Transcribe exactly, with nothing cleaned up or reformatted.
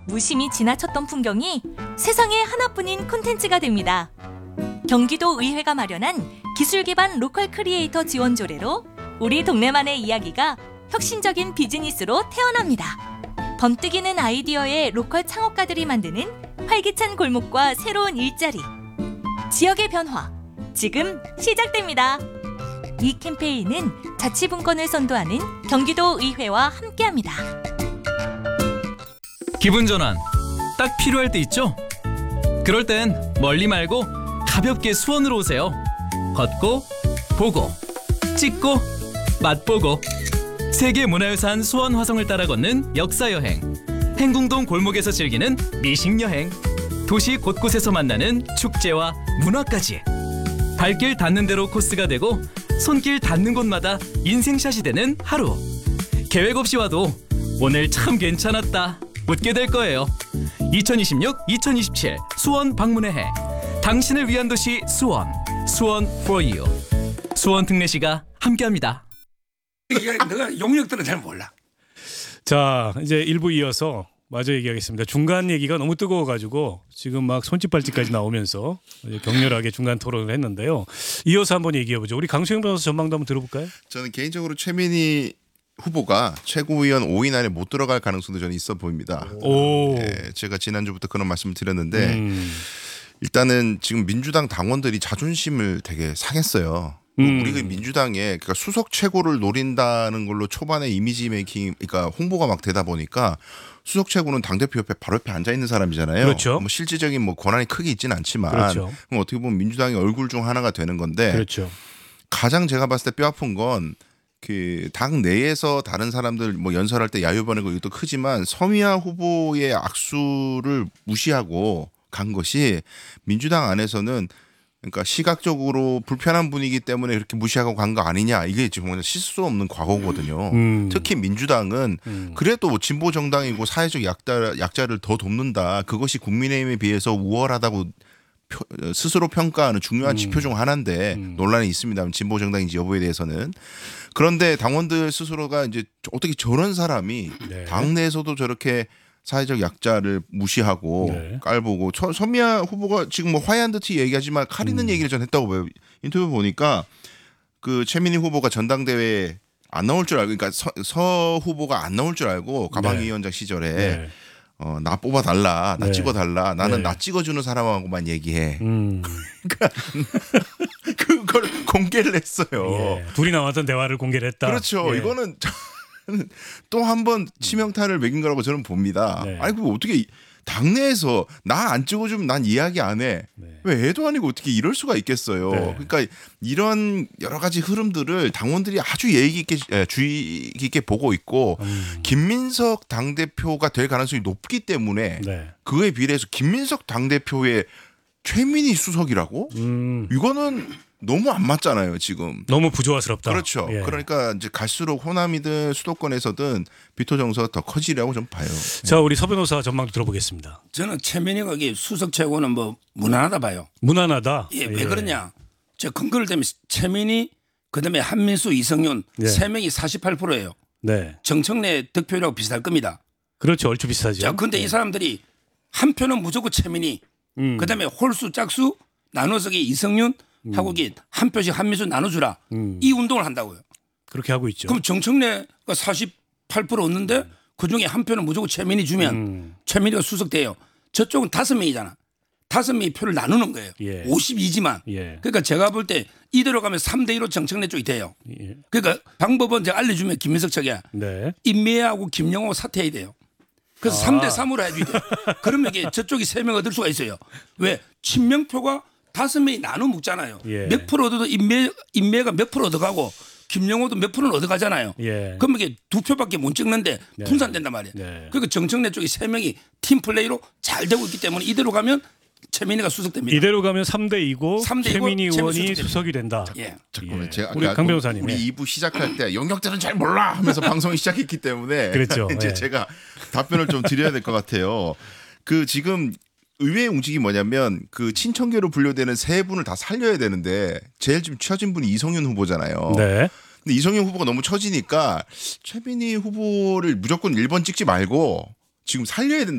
무심히 지나쳤던 풍경이 세상에 하나뿐인 콘텐츠가 됩니다. 경기도 의회가 마련한 기술 기반 로컬 크리에이터 지원 조례로 우리 동네만의 이야기가 혁신적인 비즈니스로 태어납니다. 번뜩이는 아이디어의 로컬 창업가들이 만드는 활기찬 골목과 새로운 일자리, 지역의 변화, 지금 시작됩니다. 이 캠페인은 자치분권을 선도하는 경기도 의회와 함께합니다. 기분 전환 딱 필요할 때 있죠? 그럴 땐 멀리 말고 가볍게 수원으로 오세요. 걷고 보고 찍고 맛보고 세계 문화유산 수원 화성을 따라 걷는 역사여행, 행궁동 골목에서 즐기는 미식여행, 도시 곳곳에서 만나는 축제와 문화까지 발길 닿는 대로 코스가 되고 손길 닿는 곳마다 인생샷이 되는 하루. 계획 없이 와도 오늘 참 괜찮았다 웃게 될 거예요. 이천이십육 이천이십칠 수원 방문의 해, 당신을 위한 도시 수원, 수원 for you. 수원 특례시가 함께합니다. 내가 용역들은 잘 몰라. 자, 이제 일부 이어서 마저 얘기하겠습니다. 중간 얘기가 너무 뜨거워가지고 지금 막 손짓발짓까지 나오면서 격렬하게 중간 토론을 했는데요. 이어서 한번 얘기해보죠. 우리 강수영 변호사 전망도 한번 들어볼까요? 저는 개인적으로 최민희 후보가 최고위원 오 인 안에 못 들어갈 가능성도 저는 있어 보입니다. 오. 네, 제가 지난주부터 그런 말씀을 드렸는데 음. 일단은 지금 민주당 당원들이 자존심을 되게 상했어요. 음. 우리가 민주당에 그러니까 수석 최고를 노린다는 걸로 초반에 이미지 메이킹, 그러니까 홍보가 막 되다 보니까 수석 최고는 당대표 옆에 바로 옆에 앉아 있는 사람이잖아요. 그렇죠. 뭐 실질적인 뭐 권한이 크게 있지는 않지만 그렇죠. 그럼 어떻게 보면 민주당의 얼굴 중 하나가 되는 건데 그렇죠. 가장 제가 봤을 때 뼈 아픈 건 그 당 내에서 다른 사람들 뭐 연설할 때 야유 보내고 이것도 크지만 서미아 후보의 악수를 무시하고 간 것이 민주당 안에서는 그러니까 시각적으로 불편한 분위기 때문에 그렇게 무시하고 간 거 아니냐, 이게 지금 씻을 수 없는 과거거든요. 음. 특히 민주당은 음. 그래도 진보 정당이고 사회적 약자, 약자를 더 돕는다, 그것이 국민의힘에 비해서 우월하다고 표, 스스로 평가하는 중요한 지표 중 하나인데 음. 논란이 있습니다. 진보 정당인지 여부에 대해서는. 그런데 당원들 스스로가 이제 어떻게 저런 사람이 네. 당내에서도 저렇게 사회적 약자를 무시하고 네. 깔보고, 서미아 후보가 지금 뭐 화해한 듯이 얘기하지만 칼 있는 음. 얘기를 전 했다고 봐요. 인터뷰 보니까 그 최민희 후보가 전당대회에 안 나올 줄 알고, 그러니까 서, 서 후보가 안 나올 줄 알고 가방위원장 시절에 네. 어, 나 뽑아달라, 나 네. 찍어달라, 나는 네. 나 찍어주는 사람하고만 얘기해. 음. 그걸 공개를 했어요. 예. 둘이 나왔던 대화를 공개를 했다. 그렇죠. 예. 이거는 또 한 번 치명타를 매긴 거라고 저는 봅니다. 네. 아니, 그거 어떻게 당내에서 나 안 찍어주면 난 이야기 안 해. 네. 왜 애도 아니고 어떻게 이럴 수가 있겠어요. 네. 그러니까 이런 여러 가지 흐름들을 당원들이 아주 예의 깊게, 주의 깊게 보고 있고 음. 김민석 당대표가 될 가능성이 높기 때문에 네. 그에 비례해서 김민석 당대표의 최민희 수석이라고? 음. 이거는 너무 안 맞잖아요, 지금. 너무 부조화스럽다. 그렇죠. 예. 그러니까 이제 갈수록 호남이든 수도권에서든 비토 정서가 더 커지려고 좀 봐요. 자, 우리 서 변호사 전망도 들어보겠습니다. 저는 최민희가 이게 수석 최고는 뭐 무난하다 봐요. 무난하다. 예, 왜 그러냐? 저 근거를 대면 최민희, 그다음에 한민수, 이성윤 예. 세 명이 사십팔 퍼센트예요. 네. 정청래 득표율하고 비슷할 겁니다. 그렇죠. 얼추 비슷하죠. 자, 근데 이 사람들이 한 표는 무조건 최민희, 음. 그다음에 홀수 짝수 나눠서기 이성윤 하고 이게 한 표씩 한민수 나눠주라, 음. 이 운동을 한다고요. 그렇게 하고 있죠. 그럼 정청래가 사십팔 퍼센트 얻는데 그 중에 한 표는 무조건 최민희 주면 음. 최민희가 수석돼요. 저쪽은 다섯 명이잖아. 다섯 명이 표를 나누는 거예요. 예. 오십이지만. 예. 그러니까 제가 볼 때 이대로 가면 삼 대 이로 정청래 쪽이 돼요. 예. 그러니까 방법은 제가 알려주면 김민석 측에 네. 임미애하고 김영호 사퇴해야 돼요. 그래서 아. 삼 대 삼으로 해줘야 돼요. 그러면 이게 저쪽이 세 명 얻을 수가 있어요. 왜? 친명표가 다섯 명이 나눠 먹잖아요. 예. 몇 프로 얻어도 임매, 임매가 몇 프로 얻어가고 김영호도 몇 프로는 얻어가잖아요. 예. 그러면 이게 두 표밖에 못 찍는데 네. 분산된단 말이에요. 네. 그러니까 정청래 쪽이 세 명이 팀 플레이로 잘 되고 있기 때문에 이대로 가면 최민희가 수석됩니다. 이대로 가면 삼 대 이고 삼 대 이고 최민희 최민희 의원이 수석이 수석이 된다. 예. 잠깐만, 예. 제가 우리 아까 강 변호사님. 우리 예. 이 부 시작할 때 영역들은 잘 몰라 하면서 방송이 시작했기 때문에 그랬죠. 이제 예. 제가 답변을 좀 드려야 될 것 같아요. 그 지금 의외의 움직임이 뭐냐면 그 친청계로 분류되는 세 분을 다 살려야 되는데 제일 지금 처진 분이 이성윤 후보잖아요. 네. 근데 이성윤 후보가 너무 처지니까 최민희 후보를 무조건 일 번 찍지 말고 지금 살려야 된다.